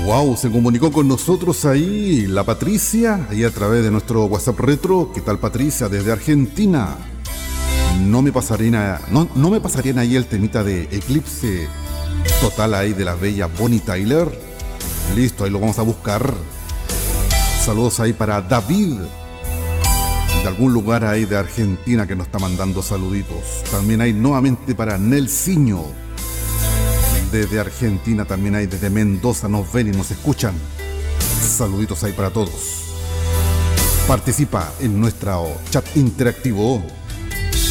Wow, se comunicó con nosotros ahí la Patricia, ahí a través de nuestro WhatsApp Retro. ¿Qué tal, Patricia? Desde Argentina. No me pasarían ahí el temita de Eclipse Total ahí de la bella Bonnie Tyler. Listo, ahí lo vamos a buscar. Saludos ahí para David, de algún lugar ahí de Argentina, que nos está mandando saluditos. También hay nuevamente para Nelsinho, desde Argentina. También hay desde Mendoza, nos ven y nos escuchan. Saluditos ahí para todos. Participa en nuestro chat interactivo.